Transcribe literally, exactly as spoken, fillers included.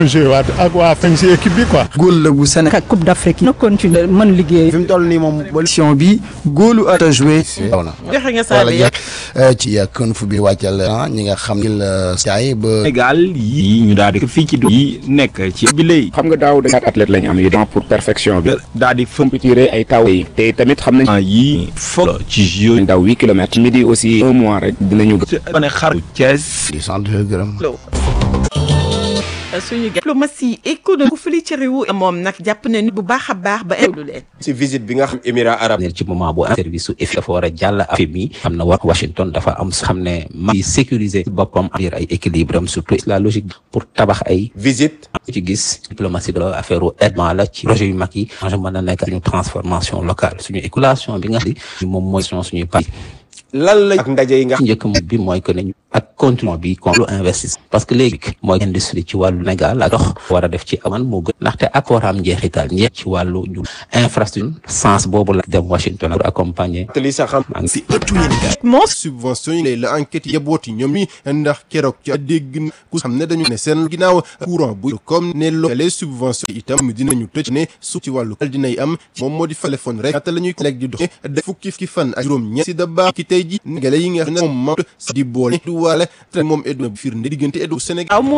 joué waat ak waa fañ si équipe bi quoi. góol la bu Sénégal Coupe d'Afrique na continuer mën liggéey. fi mu toll nii moom émission bi góolu at a joué. waaw na joxe nga saa bi ci kon fu bi wàccal ñi nga xam ne caay ba. Sénégal yi ñu daal di fii ci yi nekk ci bi lay xam nga daaw dañu athlète lañ am yi pour perfection bi daal di fëm compétiré ay taw yi te tamit xam nañ yi foog ci jeu daw huit kilomètres midi aussi un mois rek dinañu ne xaru Thiès di sant gërëm. suñu diplomatie économique fële ci réew moom nag jàpp na ni bu baax a baax ba lu leen ci visite bi nga xam Émirats arabes ci moment bu service su F dafa war a jàll ak F M I xam na war Washington dafa am xam ne ma sécuriser boppam am ay équilibre am surtout la logique pour tabax ay visite ci gis diplomatie de la affaire u aidement la ci projet yu mag yi enjeu mën na nekk suñu transformation locale suñu écologie bi nga xam ne moom mooy suñuy pays lan la ak ndaje yi nga xam njëkk bi mooy que ne ak continue bi kon lu investissement parce que léegi mooy industrie ci wàllu Sénégal ak dox war a def ci aman moo gën ndaxte ak war a am njeexital njeex ci wàllu ñu infrastructure sens boobu la dem Washington pour accompagner li sa xam si ëttu yéen moo subvention yi la enquête yebooti ñoom yi ndax keroog ci dégg ku xam ne dañu ne seen ginnaaw courant bu comme ne locale subvention itam dinañu tëj ne su ci wàllu dinay am moom moo di téléphone rek ata la ñuy lekk di doxe def fukki fukki fan ak juróom ñeent si da baax ki tey ji ngale yi nga xam ne moom ma di boole du waale te moom edu na firnde diggante edu Sénégal